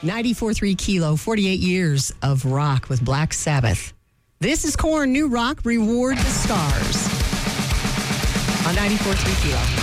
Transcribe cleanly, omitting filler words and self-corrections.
94.3 Kilo, 48 years of rock with Black Sabbath. This is Korn, new rock, Reward the Stars. On 94.3 Kilo.